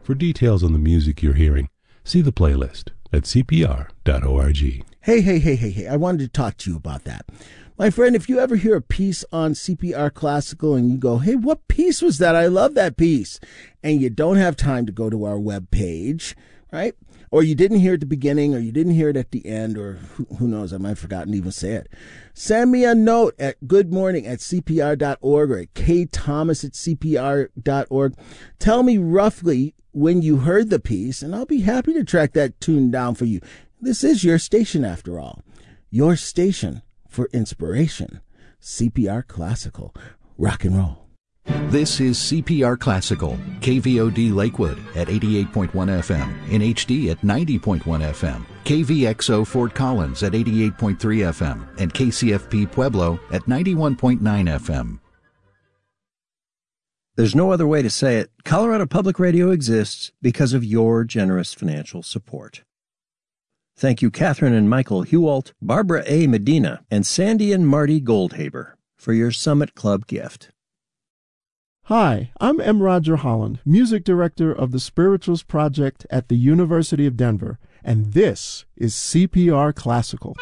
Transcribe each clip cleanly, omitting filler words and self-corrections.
For details on the music you're hearing, see the playlist at cpr.org. Hey, I wanted to talk to you about that. My friend, if you ever hear a piece on CPR Classical and you go, hey, what piece was that? I love that piece. And you don't have time to go to our webpage, right? Or you didn't hear it at the beginning, or you didn't hear it at the end, or who knows, I might have forgotten to even say it. Send me a note at goodmorning@cpr.org or at ktomas@cpr.org. Tell me roughly when you heard the piece, and I'll be happy to track that tune down for you. This is your station, after all. Your station for inspiration. CPR Classical. Rock and roll. This is CPR Classical, KVOD Lakewood at 88.1 FM, in HD at 90.1 FM, KVXO Fort Collins at 88.3 FM, and KCFP Pueblo at 91.9 FM. There's no other way to say it. Colorado Public Radio exists because of your generous financial support. Thank you, Catherine and Michael Hewalt, Barbara A. Medina, and Sandy and Marty Goldhaber for your Summit Club gift. Hi, I'm M. Roger Holland, Music Director of the Spirituals Project at the University of Denver, and this is CPR Classical.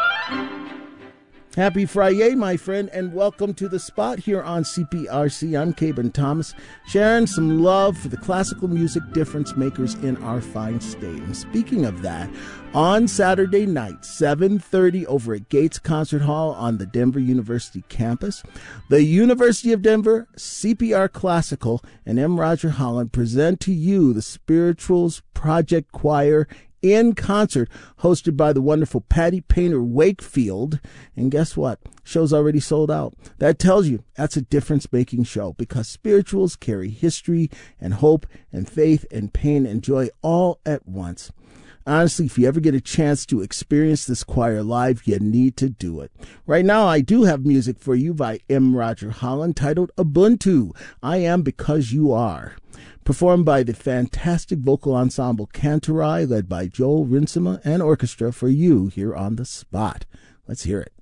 Happy Friday, my friend, and welcome to the spot here on CPRC. I'm Caben Thomas, sharing some love for the classical music difference makers in our fine state. And speaking of that, on Saturday night, 7:30 over at Gates Concert Hall on the Denver University campus, the University of Denver, CPR Classical, and M. Roger Holland present to you the Spirituals Project Choir in concert, hosted by the wonderful Patty Painter Wakefield. And guess what? Show's already sold out. That tells you that's a difference-making show, because spirituals carry history and hope and faith and pain and joy all at once. Honestly, if you ever get a chance to experience this choir live, you need to do it. Right now, I do have music for you by M. Roger Holland titled Ubuntu, I Am Because You Are, performed by the fantastic vocal ensemble Cantorai, led by Joel Rinsema and orchestra, for you here on the spot. Let's hear it.